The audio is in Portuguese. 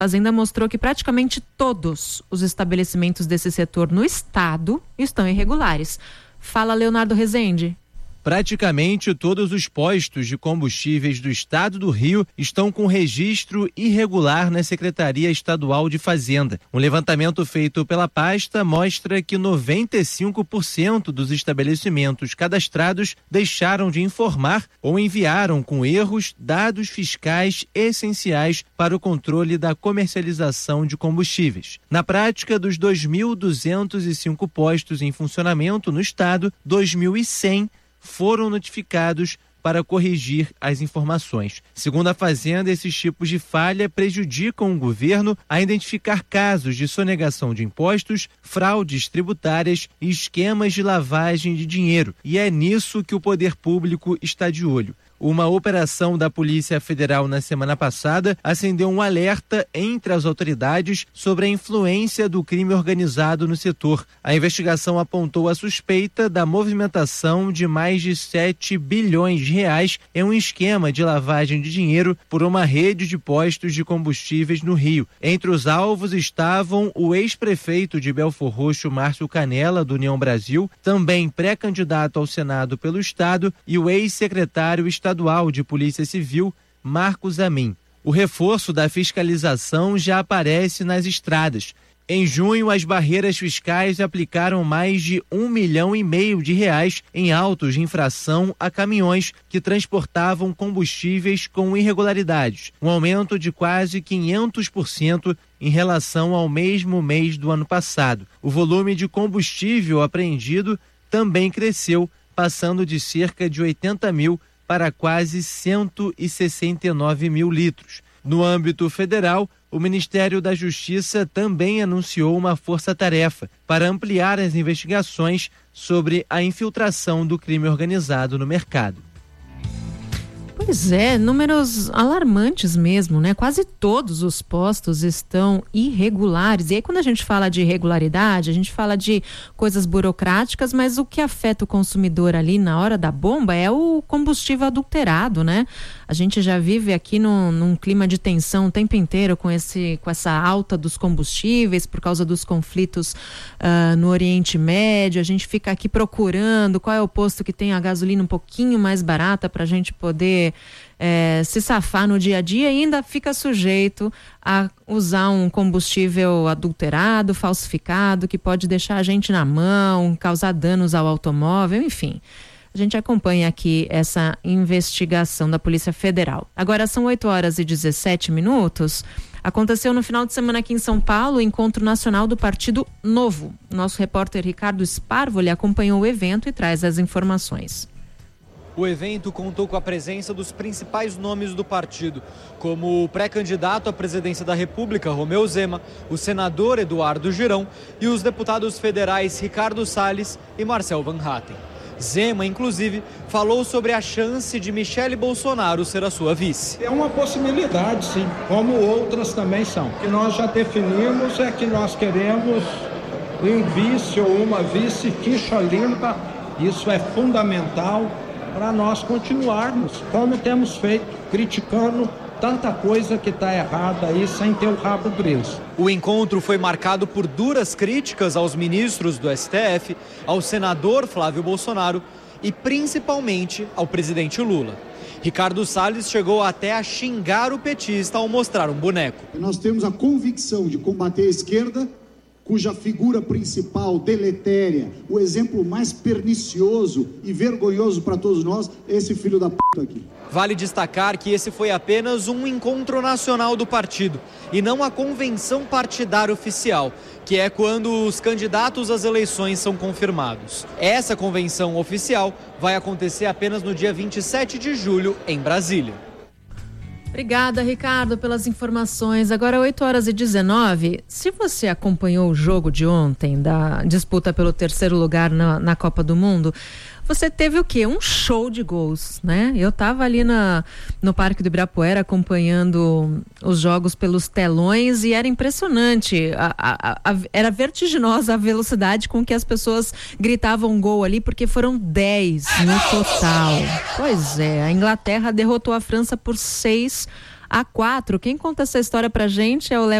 Fazenda mostrou que praticamente todos os estabelecimentos desse setor no estado estão irregulares. Fala, Leonardo Rezende. Praticamente todos os postos de combustíveis do estado do Rio estão com registro irregular na Secretaria Estadual de Fazenda. Um levantamento feito pela pasta mostra que 95% dos estabelecimentos cadastrados deixaram de informar ou enviaram com erros dados fiscais essenciais para o controle da comercialização de combustíveis. Na prática, dos 2.205 postos em funcionamento no estado, 2.100 foram notificados para corrigir as informações. Segundo a Fazenda, esses tipos de falha prejudicam o governo a identificar casos de sonegação de impostos, fraudes tributárias e esquemas de lavagem de dinheiro. E é nisso que o poder público está de olho. Uma operação da Polícia Federal na semana passada acendeu um alerta entre as autoridades sobre a influência do crime organizado no setor. A investigação apontou a suspeita da movimentação de mais de 7 bilhões de reais em um esquema de lavagem de dinheiro por uma rede de postos de combustíveis no Rio. Entre os alvos estavam o ex-prefeito de Belfor Roxo, Márcio Canela, do União Brasil, também pré-candidato ao Senado pelo Estado, e o ex-secretário estadual de Polícia Civil, Marcos Amin. O reforço da fiscalização já aparece nas estradas. Em junho, as barreiras fiscais aplicaram mais de R$1,5 milhão em autos de infração a caminhões que transportavam combustíveis com irregularidades, um aumento de quase 500% em relação ao mesmo mês do ano passado. O volume de combustível apreendido também cresceu, passando de cerca de 80 mil para quase 169 mil litros. No âmbito federal, o Ministério da Justiça também anunciou uma força-tarefa para ampliar as investigações sobre a infiltração do crime organizado no mercado. Pois é, números alarmantes mesmo, né? Quase todos os postos estão irregulares. E aí, quando a gente fala de irregularidade, a gente fala de coisas burocráticas, mas o que afeta o consumidor ali na hora da bomba é o combustível adulterado, né? A gente já vive aqui num clima de tensão o tempo inteiro com essa alta dos combustíveis por causa dos conflitos no Oriente Médio. A gente fica aqui procurando qual é o posto que tem a gasolina um pouquinho mais barata para a gente poder se safar no dia a dia, e ainda fica sujeito a usar um combustível adulterado, falsificado, que pode deixar a gente na mão, causar danos ao automóvel, enfim. A gente acompanha aqui essa investigação da Polícia Federal. Agora são 8h17. Aconteceu no final de semana aqui em São Paulo o Encontro Nacional do Partido Novo. Nosso repórter Ricardo Sparvoli acompanhou o evento e traz as informações. O evento contou com a presença dos principais nomes do partido, como o pré-candidato à presidência da República, Romeu Zema, o senador Eduardo Girão e os deputados federais Ricardo Salles e Marcel Van Hatten. Zema, inclusive, falou sobre a chance de Michele Bolsonaro ser a sua vice. É uma possibilidade, sim, como outras também são. O que nós já definimos é que nós queremos um vice ou uma vice ficha limpa. Isso é fundamental para nós continuarmos, como temos feito, criticando tanta coisa que está errada aí sem ter o rabo preso. O encontro foi marcado por duras críticas aos ministros do STF, ao senador Flávio Bolsonaro e principalmente ao presidente Lula. Ricardo Salles chegou até a xingar o petista ao mostrar um boneco. Nós temos a convicção de combater a esquerda, cuja figura principal, deletéria, o exemplo mais pernicioso e vergonhoso para todos nós, é esse filho da p*** aqui. Vale destacar que esse foi apenas um encontro nacional do partido e não a convenção partidária oficial, que é quando os candidatos às eleições são confirmados. Essa convenção oficial vai acontecer apenas no dia 27 de julho, em Brasília. Obrigada, Ricardo, pelas informações. Agora 8h19. Se você acompanhou o jogo de ontem da disputa pelo terceiro lugar na Copa do Mundo, você teve o quê? Um show de gols, né? Eu tava ali no Parque do Ibirapuera acompanhando os jogos pelos telões e era impressionante. Era vertiginosa a velocidade com que as pessoas gritavam gol ali, porque foram 10 no total. Pois é, a Inglaterra derrotou a França por 6-0. A4. Quem conta essa história pra gente é o Léo